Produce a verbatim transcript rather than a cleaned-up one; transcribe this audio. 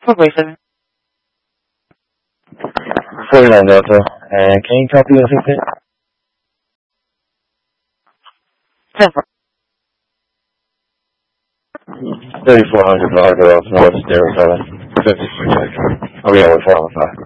forty-seven. forty-nine Delta. And can you copy the assistant? ten four. thirty-four hundred North North Stereo seven. fifty-six. I'll be on with four one five.